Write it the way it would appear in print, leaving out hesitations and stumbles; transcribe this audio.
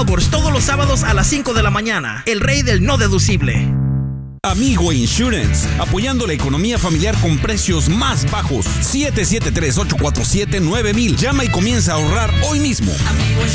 Alborz todos los sábados a las 5 de la mañana. El rey del no deducible. Amigo Insurance, apoyando la economía familiar con precios más bajos. 773-847-9000. Llama y comienza a ahorrar hoy mismo.